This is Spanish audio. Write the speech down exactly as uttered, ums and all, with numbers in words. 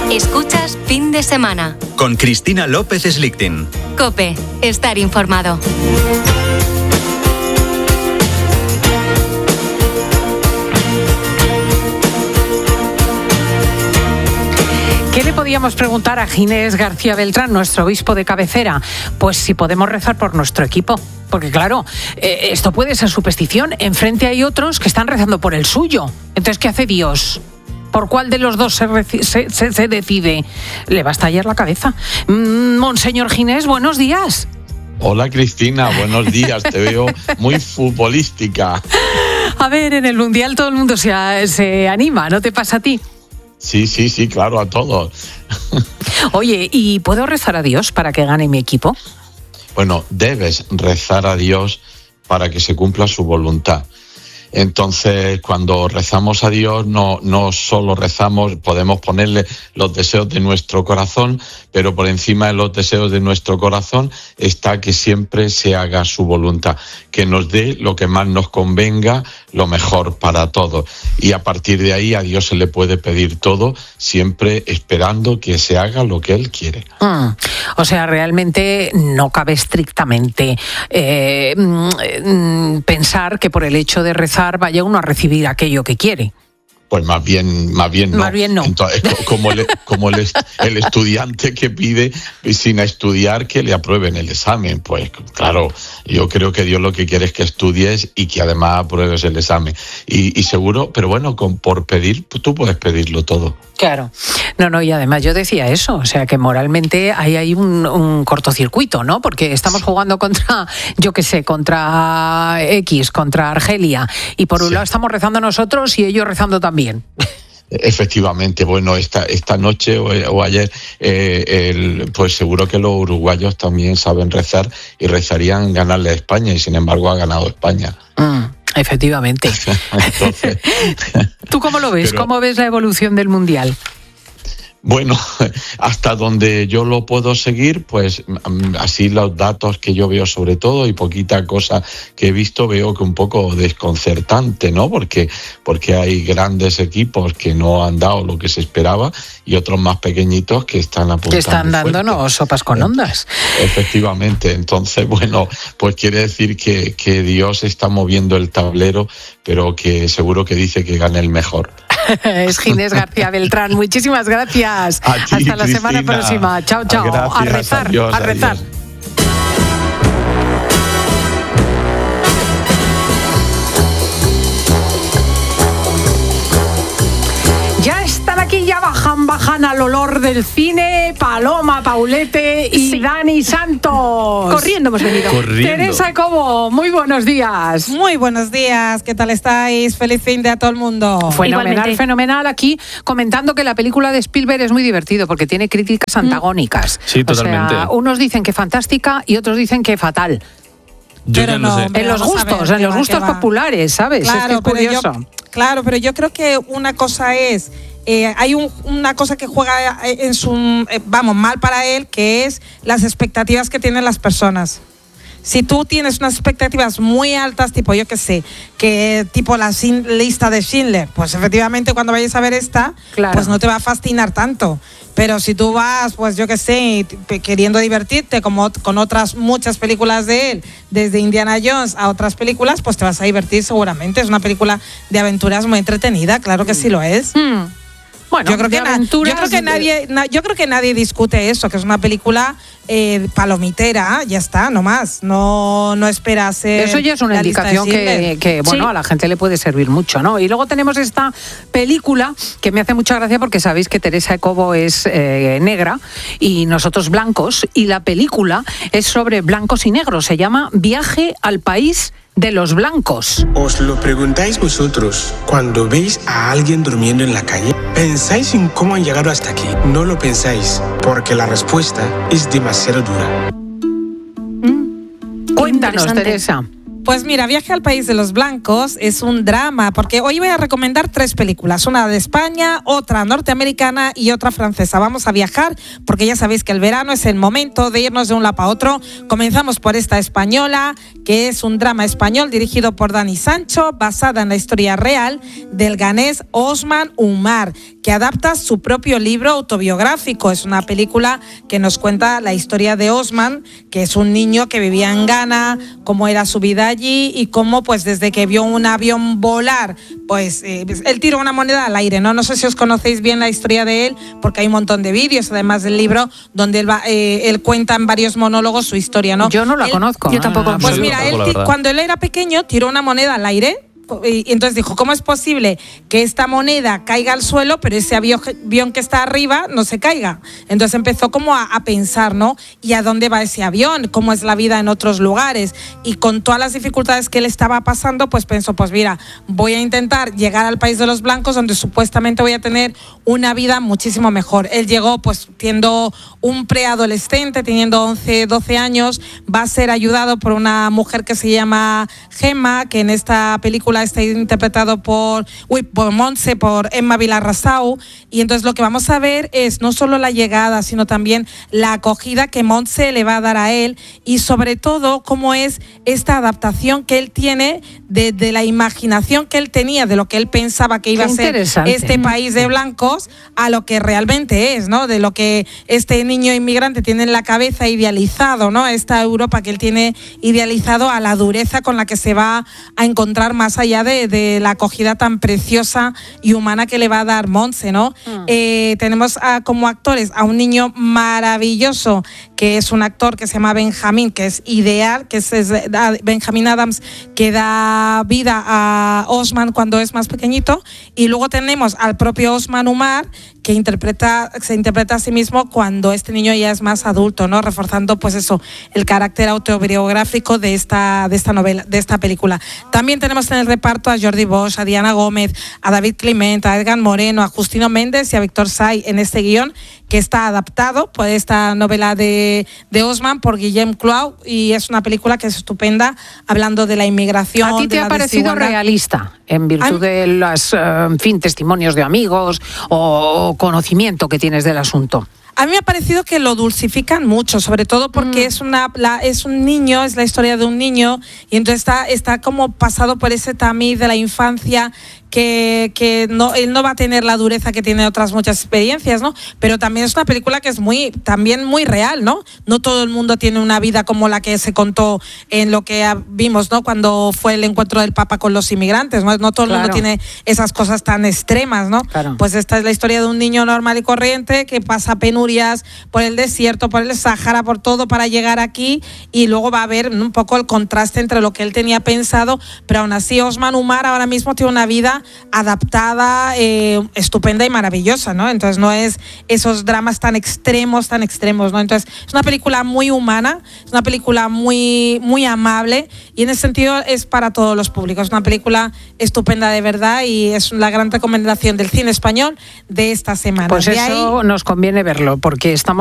Escuchas Fin de Semana. Con Cristina López Slichting. COPE. Estar informado. ¿Qué le podíamos preguntar a Ginés García Beltrán, nuestro obispo de cabecera? Pues si podemos rezar por nuestro equipo. Porque claro, eh, esto puede ser superstición. Enfrente hay otros que están rezando por el suyo. Entonces, ¿qué hace Dios? ¿Por cuál de los dos se, reci- se, se, se decide? Le va a estallar la cabeza. Mm, Monseñor Ginés, buenos días. Hola Cristina, buenos días. Te veo muy futbolística. A ver, en el Mundial todo el mundo se, se anima, ¿no te pasa a ti? Sí, sí, sí, claro, a todos. Oye, ¿y puedo rezar a Dios para que gane mi equipo? Bueno, debes rezar a Dios para que se cumpla su voluntad. Entonces, cuando rezamos a Dios, no, no solo rezamos, podemos ponerle los deseos de nuestro corazón, pero por encima de los deseos de nuestro corazón está que siempre se haga su voluntad, que nos dé lo que más nos convenga, lo mejor para todos. Y a partir de ahí a Dios se le puede pedir todo, siempre esperando que se haga lo que Él quiere. Mm, o sea, realmente no cabe estrictamente eh, mm, pensar que por el hecho de rezar vaya uno a recibir aquello que quiere. Pues más bien, más bien no. Más bien no. Entonces, como el, como el, el estudiante que pide sin estudiar que le aprueben el examen. Pues claro, yo creo que Dios lo que quiere es que estudies y que además apruebes el examen. Y, y seguro, pero bueno, con, por pedir, pues tú puedes pedirlo todo. Claro. No, no, y además yo decía eso, o sea que moralmente hay ahí un, un cortocircuito, ¿no? Porque estamos jugando contra, yo qué sé, contra X, contra Argelia, y por un sí. lado estamos rezando nosotros y ellos rezando también. Efectivamente, bueno, esta esta noche o, o ayer, eh, el, pues seguro que los uruguayos también saben rezar y rezarían ganarle a España, y sin embargo ha ganado España. Mm. Efectivamente. Entonces, ¿tú cómo lo ves? Pero, ¿Cómo ves la evolución del Mundial? Bueno, hasta donde yo lo puedo seguir, pues así los datos que yo veo sobre todo y poquita cosa que he visto, veo que un poco desconcertante, ¿no? Porque, porque hay grandes equipos que no han dado lo que se esperaba y otros más pequeñitos que están apuntando. Que están dándonos fuerte. Sopas con ondas. Efectivamente, entonces, bueno, pues quiere decir que, que Dios está moviendo el tablero, pero que seguro que dice que gane el mejor. Es Ginés García Beltrán. Muchísimas gracias. A ti, Hasta la Cristina. semana próxima. Chao, chao. Gracias, a rezar, adiós, a rezar. Adiós. Ya están aquí, ya bajan, bajan al olor del cine. Paloma Paulete y sí. Dani Santos. Corriendo hemos venido. Corriendo. Teresa Cobo, muy buenos días. Muy buenos días, ¿qué tal estáis? Feliz fin de a todo el mundo. Fenomenal, Igualmente. fenomenal. Aquí comentando que la película de Spielberg es muy divertido porque tiene críticas antagónicas. Sí, totalmente. O sea, unos dicen que fantástica y otros dicen que fatal. Yo Pero ya no, no, sé. hombre, En los vamos a gustos, ver, en los va, gustos va. populares, ¿sabes? Claro, es que es pero curioso. yo, claro, pero yo creo que una cosa es, eh, hay un, una cosa que juega en su, eh, vamos, mal para él, que es las expectativas que tienen las personas. Si tú tienes unas expectativas muy altas, tipo, yo qué sé, que tipo la sin, lista de Schindler, pues efectivamente cuando vayas a ver esta, Claro. pues no te va a fascinar tanto. Pero si tú vas, pues yo qué sé, queriendo divertirte, como con otras muchas películas de él, desde Indiana Jones a otras películas, pues te vas a divertir seguramente. Es una película de aventuras muy entretenida, claro que sí lo es. Hmm. Bueno, yo creo, que na- yo creo que de... nadie na- yo creo que nadie discute eso, que es una película eh, palomitera, ya está, no más, no no espera ser. Eso ya es una la lista de indicación que, Schindler. que, bueno, Sí. a la gente le puede servir mucho, ¿no? Y luego tenemos esta película que me hace mucha gracia porque sabéis que Teresa Cobo es eh, negra y nosotros blancos, y la película es sobre blancos y negros, se llama Viaje al País de los Blancos. Os lo preguntáis vosotros cuando veis a alguien durmiendo en la calle. ¿Pensáis en cómo han llegado hasta aquí? No lo pensáis, porque la respuesta es demasiado dura. Cuéntanos, Teresa. Pues mira, Viaje al País de los Blancos es un drama, porque hoy voy a recomendar tres películas, una de España, otra norteamericana y otra francesa. Vamos a viajar, porque ya sabéis que el verano es el momento de irnos de un lado para otro. Comenzamos por esta española, que es un drama español dirigido por Dani Sancho, basada en la historia real del ganés Osman Umar, que que adapta su propio libro autobiográfico. Es una película que nos cuenta la historia de Osman, que es un niño que vivía en Ghana, cómo era su vida allí y cómo pues desde que vio un avión volar, pues eh, él tiró una moneda al aire, ¿no? No sé si os conocéis bien la historia de él, porque hay un montón de vídeos, además del libro, donde él, va, eh, él cuenta en varios monólogos su historia, ¿no? Yo no la él, conozco. Yo tampoco. Pues Sí, mira, él, tampoco, cuando él era pequeño, tiró una moneda al aire. Y entonces dijo, ¿cómo es posible que esta moneda caiga al suelo, pero ese avión que está arriba no se caiga? Entonces empezó como a, a pensar, ¿no? ¿Y a dónde va ese avión? ¿Cómo es la vida en otros lugares? Y con todas las dificultades que él estaba pasando, pues pensó, pues mira, voy a intentar llegar al país de los blancos, donde supuestamente voy a tener una vida muchísimo mejor. Él llegó pues siendo un preadolescente, teniendo once, doce años, va a ser ayudado por una mujer que se llama Gemma, que en esta película está interpretado por, uy, por Montse, por Emma Vilarrasau, y entonces lo que vamos a ver es no solo la llegada, sino también la acogida que Montse le va a dar a él, y sobre todo cómo es esta adaptación que él tiene de, de la imaginación que él tenía, de lo que él pensaba que iba Qué a ser este país de blancos, a lo que realmente es, ¿no? De lo que este niño inmigrante tiene en la cabeza idealizado, ¿no? Esta Europa que él tiene idealizado, a la dureza con la que se va a encontrar más allá De, de la acogida tan preciosa y humana que le va a dar Montse, ¿no? Mm. Eh, tenemos a, como actores a un niño maravilloso, que es un actor que se llama Benjamín, que es ideal, que es, es Benjamín Adams, que da vida a Osman cuando es más pequeñito, y luego tenemos al propio Osman Umar, que interpreta, se interpreta a sí mismo cuando este niño ya es más adulto, ¿no? Reforzando pues eso, el carácter autobiográfico de esta, de esta novela, de esta película. También tenemos en el reparto a Jordi Bosch, a Diana Gómez, a David Climent, a Edgar Moreno, a Justino Méndez y a Víctor Say en este guión, que está adaptado por esta novela de, de Osman por Guillem Clout, y es una película que es estupenda, hablando de la inmigración. ¿A ti te ha parecido realista en virtud de los, en fin, testimonios de amigos o conocimiento que tienes del asunto? A mí me ha parecido que lo dulcifican mucho, sobre todo porque mm. es una la, es un niño, es la historia de un niño, y entonces está, está como pasado por ese tamiz de la infancia, que, que no, él no va a tener la dureza que tiene otras muchas experiencias, ¿no? Pero también es una película que es muy, también muy real, ¿no? No todo el mundo tiene una vida como la que se contó en lo que vimos, ¿no? Cuando fue el encuentro del Papa con los inmigrantes, ¿no? No todo el claro. mundo tiene esas cosas tan extremas, ¿no? Claro. Pues esta es la historia de un niño normal y corriente que pasa penurias por el desierto, por el Sáhara, por todo para llegar aquí, y luego va a haber un poco el contraste entre lo que él tenía pensado, pero aún así Osman Umar ahora mismo tiene una vida adaptada, eh, estupenda y maravillosa, ¿no? Entonces no es esos dramas tan extremos, tan extremos, ¿no? Entonces es una película muy humana, es una película muy, muy amable, y en ese sentido es para todos los públicos. Es una película estupenda de verdad, y es la gran recomendación del cine español de esta semana. Pues de eso ahí, nos conviene verlo, porque estamos